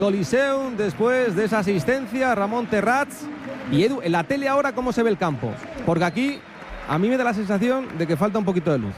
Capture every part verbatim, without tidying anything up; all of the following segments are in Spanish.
Coliseum después de esa asistencia, Ramón Terrats. Y Edu, en la tele ahora, ¿cómo se ve el campo? Porque aquí a mí me da la sensación de que falta un poquito de luz.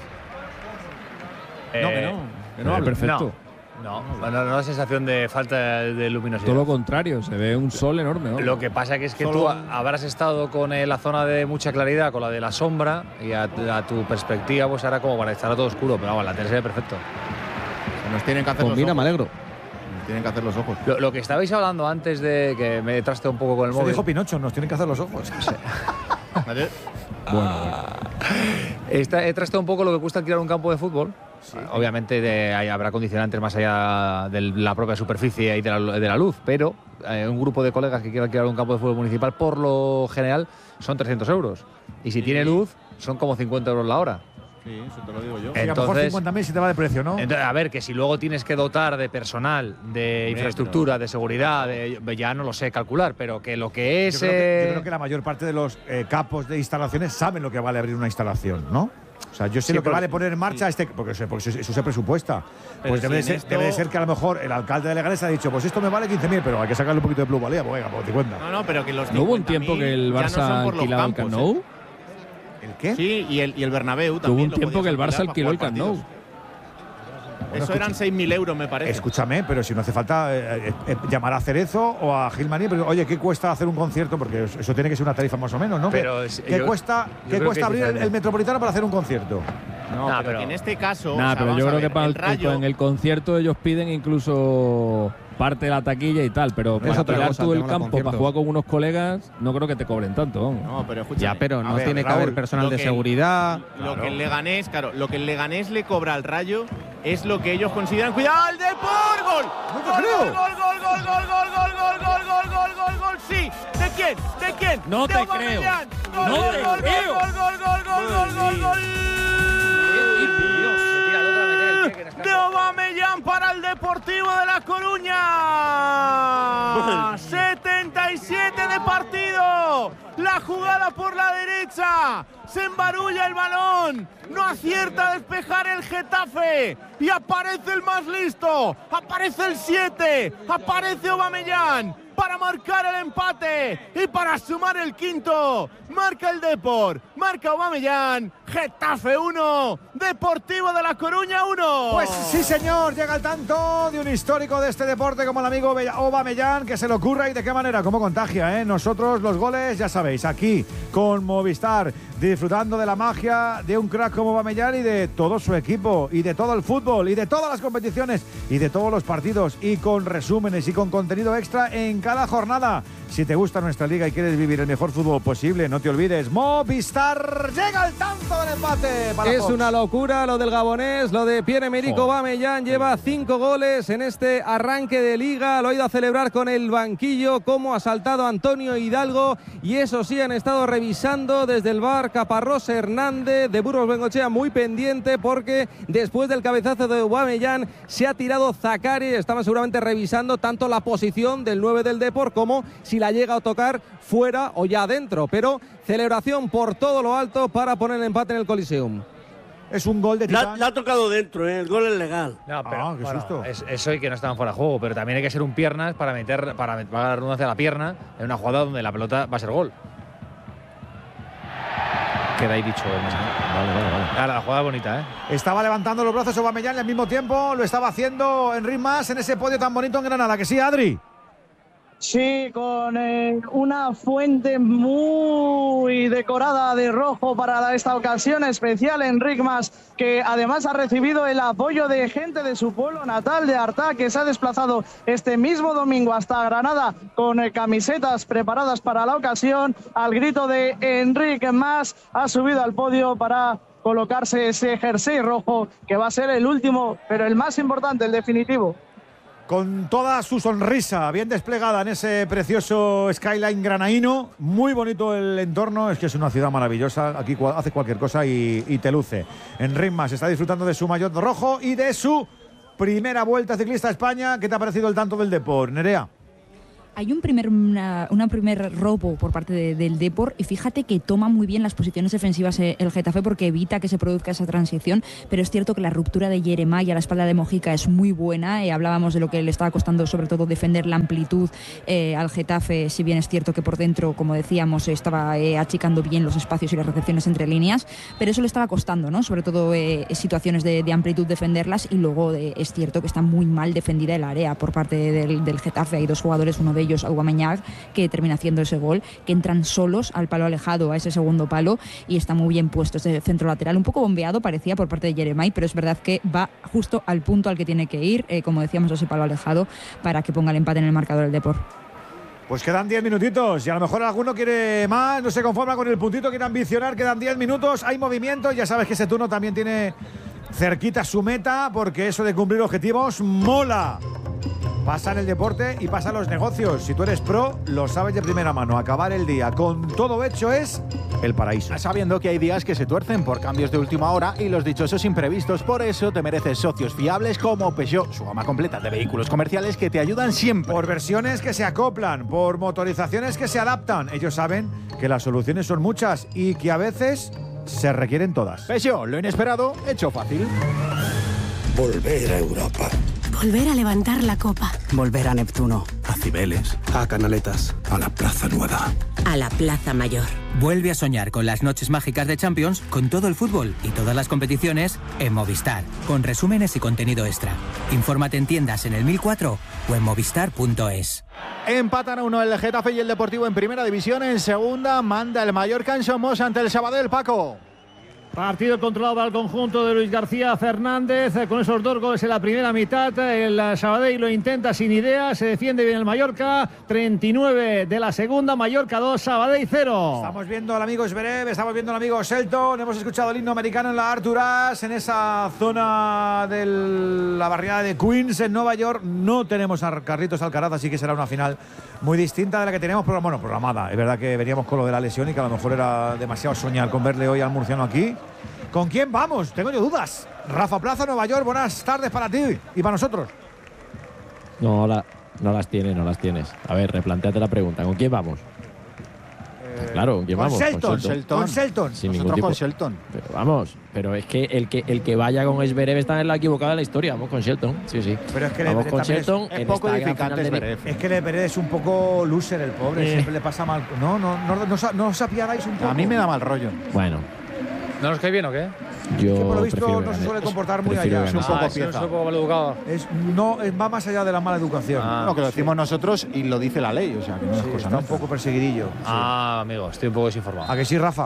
Eh, no, que no, que no, eh, perfecto. No, no, no, no da sensación de falta de luminosidad. Todo lo contrario, se ve un sol enorme, ¿no? Lo que pasa que es que Solo... tú habrás estado con eh, la zona de mucha claridad, con la de la sombra, y a, a tu perspectiva pues ahora como para estar todo oscuro, pero vamos, la tele se ve perfecto. Se nos tienen que hacer Pues los mira, ojos. me alegro. Nos tienen que hacer los ojos. Lo, lo que estabais hablando antes de que me traste un poco con el Se móvil. dijo Pinocho, nos tienen que hacer los ojos. ¿Vale? Bueno, bueno. Esta, he trasteado un poco lo que cuesta alquilar un campo de fútbol. Sí. Obviamente de, hay, habrá condicionantes más allá de la propia superficie y de la, de la luz, pero eh, un grupo de colegas que quiera alquilar un campo de fútbol municipal, por lo general, son trescientos euros. Y si sí. tiene luz, son como cincuenta euros la hora. Sí, eso te lo digo yo. Entonces, a lo mejor cincuenta mil si te va de precio, ¿no? Entonces, a ver, que si luego tienes que dotar de personal, de infraestructura, de seguridad, de, ya no lo sé calcular, pero que lo que es… Yo creo que, eh, yo creo que la mayor parte de los eh, capos de instalaciones saben lo que vale abrir una instalación, ¿no? O sea, yo sé Sí, lo que pero- vale poner en marcha sí. este… Porque, se- porque eso, eso se presupuesta. Pero Pues debe, si de en ser, esto- debe de ser que a lo mejor el alcalde de Leganés ha dicho, pues esto me vale quince mil, pero hay que sacarle un poquito de plusvalía, pues venga, pues cincuenta. No, no, pero que los ¿No hubo un cincuenta mil tiempo que el ya no Barça son por los alquilaba el campos, Camp Nou? ¿eh? ¿El qué? Sí, y el, y el Bernabéu también. Hubo un lo tiempo podías que el Barça alquilar alquiló el para Camp jugar Nou. partidos. Bueno, Eso escucha- eran seis mil euros, me parece. Escúchame, pero si no hace falta eh, eh, eh, llamar a Cerezo o a Gilmaní, pero oye, ¿qué cuesta hacer un concierto? Porque eso, eso tiene que ser una tarifa más o menos, ¿no? Pero ¿Qué, es- qué yo- cuesta, yo qué creo cuesta que es abrir el, diferente. el Metropolitano para hacer un concierto? No, Nah, pero, pero- que en este caso. Nah, o sea, pero vamos yo a creo ver, que para el el, Rayo, en el concierto ellos piden incluso parte de la taquilla y tal, pero para otra alquilar cosa, tú el tema de campo para conciertos. jugar con unos colegas, no creo que te cobren tanto, vamos. No, pero escúchame. Ya, pero A no ver, tiene que Raúl, haber personal lo de que- seguridad. Lo Claro. que el Leganés, claro, lo que el Leganés le cobra al Rayo es lo que ellos consideran. ¡Cuidado, el Depor! ¡Gol! ¡No te ¡Gol, creo! gol, gol, gol, gol, gol, gol, gol, gol, gol, gol, gol, gol, gol! ¡Sí! ¿De quién? ¿De quién? No ¡De te Aubameyang! creo. ¡Gol, No gol, te gol, creo. gol, gol, gol, gol, gol, gol, gol! De Aubameyang para el Deportivo de La Coruña. setenta y siete de partido. La jugada por la derecha. Se embarulla el balón. No acierta a despejar el Getafe. Y aparece el más listo. Aparece el siete. Aparece Aubameyang para marcar el empate y para sumar el quinto. Marca el Depor, marca Aubameyang. Getafe uno, Deportivo de La Coruña uno. Pues sí, señor, llega el tanto de un histórico de este deporte como el amigo Aubameyang, que se le ocurra y de qué manera, cómo contagia, ¿eh? Nosotros los goles, ya sabéis, aquí con Movistar, disfrutando de la magia de un crack como Aubameyang y de todo su equipo, y de todo el fútbol, y de todas las competiciones, y de todos los partidos, y con resúmenes y con contenido extra en cada jornada. Si te gusta nuestra liga y quieres vivir el mejor fútbol posible, no te olvides, Movistar, llega el tanto del empate para Es Fox. una locura lo del gabonés, lo de Pierre-Emerick Aubameyang. Lleva cinco goles en este arranque de liga. Lo ha ido a celebrar con el banquillo, como ha saltado Antonio Hidalgo. Y eso sí, han estado revisando desde el V A R Caparrós Hernández de Burgos Bengochea, muy pendiente, porque después del cabezazo de Aubameyang se ha tirado Zakari. Estaban seguramente revisando tanto la posición del nueve del Depor como si la llega a tocar fuera o ya adentro. Pero celebración por todo lo alto para poner el empate en el Coliseum. Es un gol de La, Titán. la ha tocado dentro, ¿eh? El gol es legal. No, pero, Ah, qué bueno, susto. es- eso y que no estaban fuera de juego, pero también hay que ser un piernas para meter, para meter la redundancia a la pierna en una jugada donde la pelota va a ser gol. Queda ahí dicho el mensaje. Vale, vale, vale. Ahora, la jugada es bonita, ¿eh? Estaba levantando los brazos Aubameyang y al mismo tiempo lo estaba haciendo Enric Mas en ese podio tan bonito en Granada, que sí, Adri. Sí, con eh, una fuente muy decorada de rojo para esta ocasión especial, Enric Mas, que además ha recibido el apoyo de gente de su pueblo natal, de Artà, que se ha desplazado este mismo domingo hasta Granada con eh, camisetas preparadas para la ocasión. Al grito de Enric Mas, ha subido al podio para colocarse ese jersey rojo, que va a ser el último, pero el más importante, el definitivo. Con toda su sonrisa bien desplegada en ese precioso skyline granaíno. Muy bonito el entorno, es que es una ciudad maravillosa. Aquí cua- hace cualquier cosa y, y te luce. Enric Mas está disfrutando de su maillot rojo y de su primera vuelta ciclista a España. ¿Qué te ha parecido el tanto del Depor, Nerea? Hay un primer, una, una primer robo por parte de, del Depor y fíjate que toma muy bien las posiciones defensivas el Getafe porque evita que se produzca esa transición, pero es cierto que la ruptura de Yeremay a la espalda de Mojica es muy buena. Eh, hablábamos de lo que le estaba costando sobre todo defender la amplitud eh, al Getafe, si bien es cierto que por dentro, como decíamos, estaba eh, achicando bien los espacios y las recepciones entre líneas, pero eso le estaba costando, ¿no? Sobre todo eh, situaciones de, de amplitud defenderlas, y luego eh, es cierto que está muy mal defendida el área por parte del, del Getafe. Hay dos jugadores, uno de ellos Aubameyang, que termina haciendo ese gol, que entran solos al palo alejado, a ese segundo palo, y está muy bien puesto ese centro lateral, un poco bombeado parecía por parte de Yeremay, pero es verdad que va justo al punto al que tiene que ir, eh, como decíamos, a ese palo alejado, para que ponga el empate en el marcador el Depor. Pues quedan diez minutitos y a lo mejor alguno quiere más, no se conforma con el puntito, quiere ambicionar, quedan diez minutos, hay movimiento, ya sabes que ese turno también tiene cerquita su meta, porque eso de cumplir objetivos mola. Pasa en el deporte y pasa en los negocios. Si tú eres pro, lo sabes de primera mano. Acabar el día con todo hecho es el paraíso. Sabiendo que hay días que se tuercen por cambios de última hora y los dichosos imprevistos. Por eso te mereces socios fiables como Peugeot, su gama completa de vehículos comerciales que te ayudan siempre. Por versiones que se acoplan, por motorizaciones que se adaptan. Ellos saben que las soluciones son muchas y que a veces se requieren todas. Peugeot, lo inesperado, hecho fácil. Volver a Europa. Volver a levantar la copa. Volver a Neptuno. A Cibeles. A Canaletas. A la Plaza Nueva. A la Plaza Mayor. Vuelve a soñar con las noches mágicas de Champions, con todo el fútbol y todas las competiciones en Movistar, con resúmenes y contenido extra. Infórmate en tiendas en el mil cuatro o en movistar punto es. Empatan a uno el Getafe y el Deportivo en primera división. En segunda manda el Mallorca en Somos ante el Sabadell. Paco. Partido controlado al conjunto de Luis García Fernández, con esos dos goles en la primera mitad. El Sabadell lo intenta sin idea, se defiende bien el Mallorca. treinta y nueve de la segunda, Mallorca dos, Sabadell cero. Estamos viendo al amigo Zverev, estamos viendo al amigo Shelton, hemos escuchado el himno americano en la Arthur Ashe, en esa zona de la barriada de Queens, en Nueva York. No tenemos a Carlitos Alcaraz, así que será una final muy distinta de la que teníamos programada. Bueno, programada. Es verdad que veníamos con lo de la lesión y que a lo mejor era demasiado soñar con verle hoy al murciano aquí. ¿Con quién vamos? Tengo yo dudas. Rafa Plaza, Nueva York, buenas tardes para ti y para nosotros. No, la, no las tienes, no las tienes. A ver, replantéate la pregunta. ¿Con quién vamos? Eh, claro, ¿con quién con vamos? Shelton, con Shelton. Con Shelton. Sin Nosotros tipo... con Shelton. Pero vamos, pero es que el que el que vaya con Zverev está en la equivocada de la historia. Vamos con Shelton. Sí, sí. Pero es que vamos con Shelton. Es, es poco edificante Zverev. Es que Zverev es un poco loser el pobre. Eh. Siempre le pasa mal. No, no, no, no, no, no os apiadáis un poco. A mí me da mal rollo. Bueno. ¿No nos cae bien o qué? Yo que por lo visto no se suele comportar muy allá. Es un poco ah, pieza. Es un poco mal educado. Es, no, es, va más allá de la mala educación. Ah, no, que lo decimos sí. nosotros y lo dice la ley. O sea, que no sí, es cosa está nuestra. un poco perseguidillo. Ah, sí. amigo, estoy un poco desinformado. ¿A que sí, Rafa?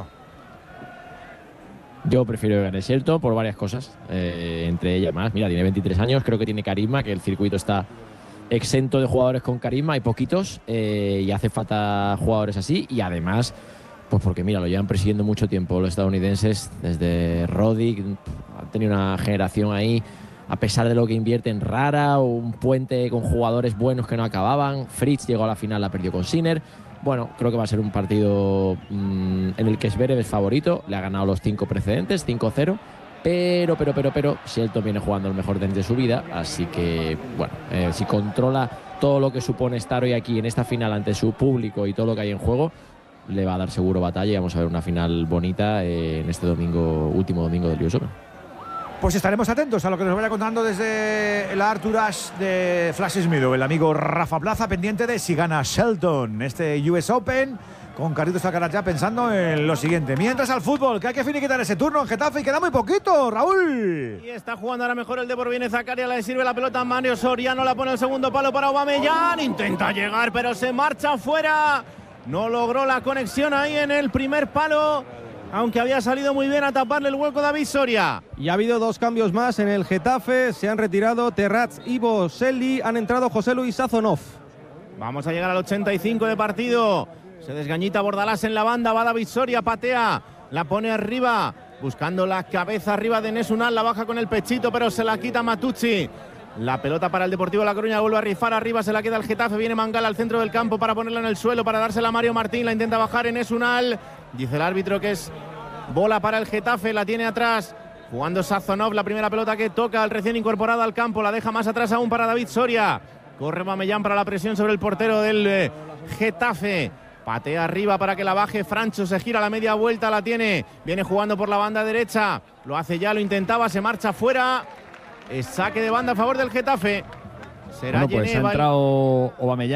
Yo prefiero que gane Shelton por varias cosas. Eh, entre ellas más. Mira, tiene veintitrés años, creo que tiene carisma, que el circuito está exento de jugadores con carisma, hay poquitos, eh, y hace falta jugadores así. Y además, pues porque mira, lo llevan persiguiendo mucho tiempo los estadounidenses, desde Roddick, han tenido una generación ahí, a pesar de lo que invierten, rara, o un puente con jugadores buenos que no acababan. Fritz llegó a la final, la perdió con Sinner. Bueno, creo que va a ser un partido mmm, en el que Zverev es favorito, le ha ganado los cinco precedentes, cinco cero, pero, pero, pero, pero, Shelton viene jugando el mejor tenis de su vida, así que, bueno, eh, si controla todo lo que supone estar hoy aquí en esta final ante su público y todo lo que hay en juego, le va a dar seguro batalla y vamos a ver una final bonita eh, en este domingo, último domingo del U S Open. Pues estaremos atentos a lo que nos vaya contando desde la Arthur Ashe de Flash Meadow, el amigo Rafa Plaza, pendiente de si gana Shelton este U S Open, con Carlitos Alcaraz ya pensando en lo siguiente. Mientras al fútbol, que hay que finiquitar ese turno en Getafe y queda muy poquito, Raúl. Y está jugando ahora mejor el Depor, viene Zakaria, le sirve la pelota a Mario Soriano, la pone el segundo palo para Aubameyang, intenta llegar pero se marcha fuera. No logró la conexión ahí en el primer palo, aunque había salido muy bien a taparle el hueco David Soria. Y ha habido dos cambios más en el Getafe. Se han retirado Terrats y Boselli. Han entrado José Luis Sazonov. Vamos a llegar al ochenta y cinco de partido. Se desgañita Bordalás en la banda. Va David Soria, patea. La pone arriba, buscando la cabeza arriba de Enes Ünal. La baja con el pechito, pero se la quita Matucci. La pelota para el Deportivo La Coruña, vuelve a rifar arriba, se la queda el Getafe, viene Mangala al centro del campo para ponerla en el suelo, para dársela a Mario Martín, la intenta bajar Enes Ünal, dice el árbitro que es bola para el Getafe, la tiene atrás, jugando Sazonov, la primera pelota que toca al recién incorporado al campo, la deja más atrás aún para David Soria, Corre Aubameyang para la presión sobre el portero del eh, Getafe. Patea arriba para que la baje Francho, se gira a la media vuelta, la tiene. Viene jugando por la banda derecha. Lo hace ya, lo intentaba, se marcha fuera. Es saque de banda a favor del Getafe. Será bueno, pues Geneva ha entrado Aubameyang.